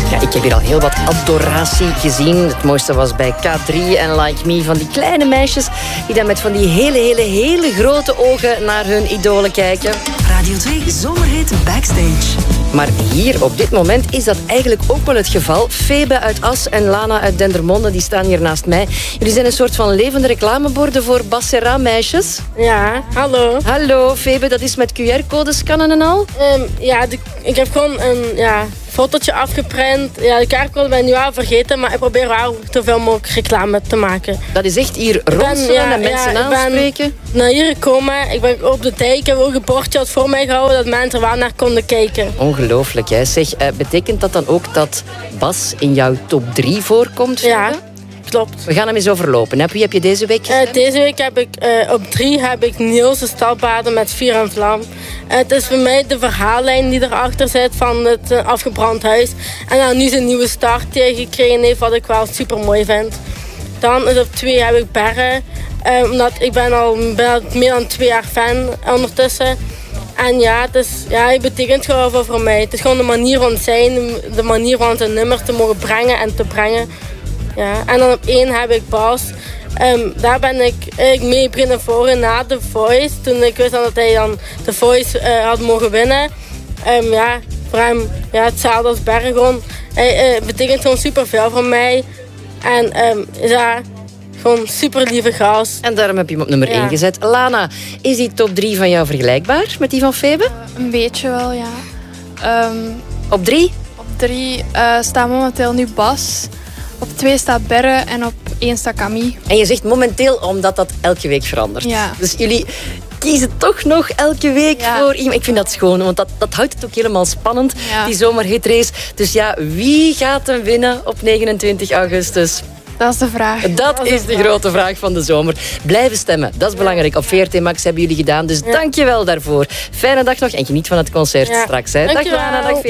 Ja, ik heb hier al heel wat adoratie gezien. Het mooiste was bij K3 en Like Me, van die kleine meisjes die dan met van die hele grote ogen naar hun idolen kijken. Radio 2 Zomerhit Backstage. Maar hier, op dit moment, is dat eigenlijk ook wel het geval. Febe uit As en Lana uit Dendermonde, die staan hier naast mij. Jullie zijn een soort van levende reclameborden voor Bassera meisjes. Ja, hallo. Hallo, Febe, dat is met QR-codes scannen en al? Ik heb gewoon een fotootje afgeprint. Ja, de QR-code ben ik nu al vergeten, maar ik probeer wel zoveel mogelijk reclame te maken. Dat is echt hier ronselen en mensen aanspreken? Ik ben naar hier gekomen. Ik ben op de tijd. Ik heb ook een bordje voor mij gehouden dat mensen er wel naar konden kijken. Ongelooflijk, hè? Zeg, betekent dat dan ook dat Bas in jouw top 3 voorkomt? Ja, klopt. We gaan hem eens overlopen. Wie heb je deze week gestemd? Deze week heb ik op 3 heb ik Niels de Stalpaarden met Vuur en Vlam. Het is voor mij de verhaallijn die erachter zit van het afgebrand huis. En dan nu zijn nieuwe start die hij gekregen heeft, wat ik wel super mooi vind. Dan is op 2 heb ik Berre. Omdat ik ben al meer dan 2 jaar fan ondertussen. En ja, het betekent gewoon veel voor mij. Het is gewoon de manier van zijn, de manier van zijn nummers te mogen brengen en te brengen. Ja. En dan op 1 heb ik Bas. Daar ben ik mee beginnen volgen na The Voice. Toen ik wist dat hij dan The Voice had mogen winnen. Voor hem hetzelfde als Bergen. Hij betekent gewoon superveel voor mij. En gewoon super lieve gast. En daarom heb je hem op nummer 1 gezet. Lana, is die top 3 van jou vergelijkbaar met die van Febe? Een beetje wel, ja. Op 3? Op 3 staat momenteel nu Bas. Op 2 staat Berre en op 1 staat Camille. En je zegt momenteel omdat dat elke week verandert. Ja. Dus jullie kiezen toch nog elke week voor iemand. Ik vind dat schoon, want dat houdt het ook helemaal spannend, die zomerhitrace. Dus ja, wie gaat hem winnen op 29 augustus? Dat is de vraag. Dat is de grote vraag van de zomer. Blijven stemmen, dat is belangrijk. Op VRT Max hebben jullie gedaan, dus dank je wel daarvoor. Fijne dag nog en geniet van het concert straks. Hè. Dag Lana, dag